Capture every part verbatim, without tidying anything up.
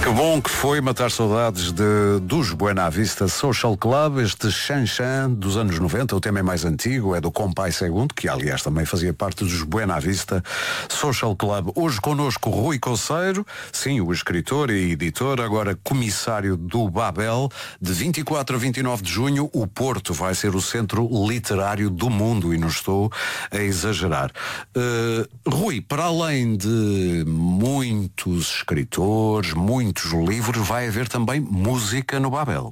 Que bom que foi matar saudades de, dos Buena Vista Social Club, este Xanxan dos anos noventa. O tema é mais antigo, é do Compai Segundo, que aliás também fazia parte dos Buena Vista Social Club. Hoje connosco Rui Coceiro, sim, o escritor e editor, agora comissário do Babel. De vinte e quatro a vinte e nove de junho, o Porto vai ser o centro literário do mundo, e não estou a exagerar. Uh, Rui, para além de muitos escritores, muitos livros, vai haver também música no Babel.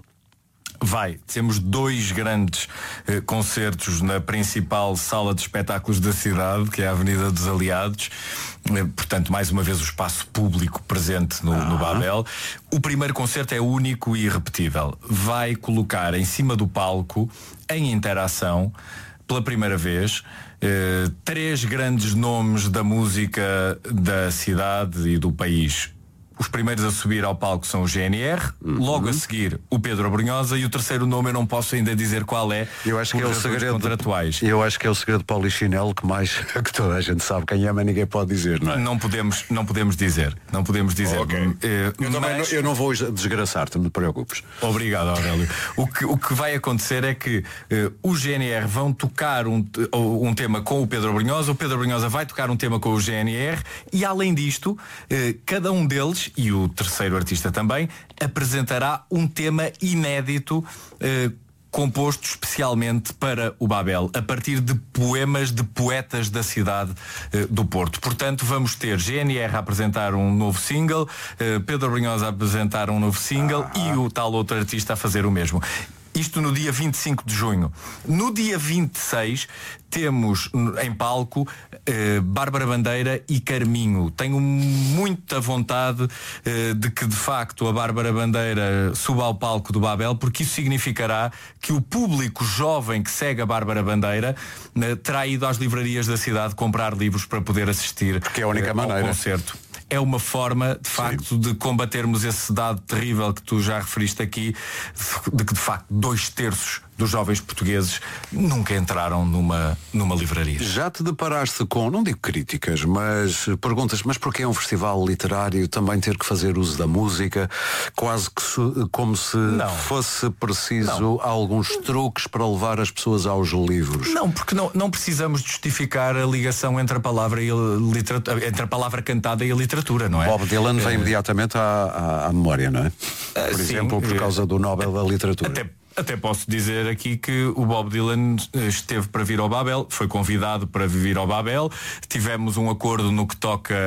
Vai, temos dois grandes eh, concertos na principal sala de espetáculos da cidade, que é a Avenida dos Aliados. Eh, portanto, mais uma vez o espaço público presente no, ah. no Babel. O primeiro concerto é único e irrepetível. Vai colocar em cima do palco, em interação, pela primeira vez, eh, três grandes nomes da música da cidade e do país. Os primeiros a subir ao palco são o G N R, uhum. logo a seguir o Pedro Abrunhosa, e o terceiro nome eu não posso ainda dizer qual é. Eu acho que é o segredo contratuais. Eu acho que é o segredo de Polichinelo, que mais que toda a gente sabe quem é, mas ninguém pode dizer, não é? Não podemos, não podemos dizer, não podemos dizer. Okay. Eh, eu, mas... não, eu não vou desgraçar-te, não te preocupes. Obrigado, Aurélio. O que, o que vai acontecer é que eh, o G N R vão tocar um, um tema com o Pedro Abrunhosa, o Pedro Abrunhosa vai tocar um tema com o G N R, e além disto, eh, cada um deles, e o terceiro artista também, apresentará um tema inédito eh, composto especialmente para o Babel, a partir de poemas de poetas da cidade eh, do Porto. Portanto, vamos ter G N R a apresentar um novo single, eh, Pedro Abrunhosa a apresentar um novo single ah. e o tal outro artista a fazer o mesmo. Isto no dia vinte e cinco de junho. No dia vinte e seis temos em palco eh, Bárbara Bandeira e Carminho. Tenho muita vontade eh, de que de facto a Bárbara Bandeira suba ao palco do Babel, porque isso significará que o público jovem que segue a Bárbara Bandeira eh, terá ido às livrarias da cidade comprar livros para poder assistir porque é a única eh, ao maneira. concerto. É uma forma, de facto, Sim. de combatermos esse dado terrível que tu já referiste aqui, de que, de facto, dois terços dos jovens portugueses nunca entraram numa, numa livraria. Já te deparaste com, não digo críticas, mas perguntas, mas porquê é um festival literário também ter que fazer uso da música, quase que su, como se não. fosse preciso não. alguns truques para levar as pessoas aos livros? Não, porque não, não precisamos justificar a ligação entre a palavra e a literatura, entre a palavra cantada e a literatura, não é? Bob Dylan vem é... imediatamente à, à, à memória, não é? Por Sim, exemplo, por causa do Nobel da Literatura. Até Até posso dizer aqui que o Bob Dylan esteve para vir ao Babel, foi convidado para vir ao Babel, tivemos um acordo no que toca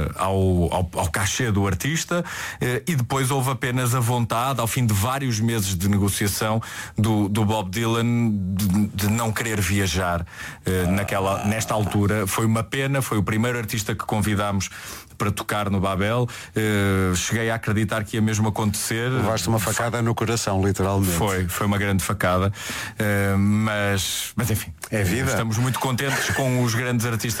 ao, ao, ao cachê do artista, e depois houve apenas a vontade, ao fim de vários meses de negociação, do, do Bob Dylan de, de não querer viajar naquela, nesta altura. Foi uma pena, foi o primeiro artista que convidámos para tocar no Babel. Uh, cheguei a acreditar que ia mesmo acontecer. Levaste uma facada no coração, literalmente. Foi, foi uma grande facada. Uh, mas, mas enfim, é vida. Estamos muito contentes com os grandes artistas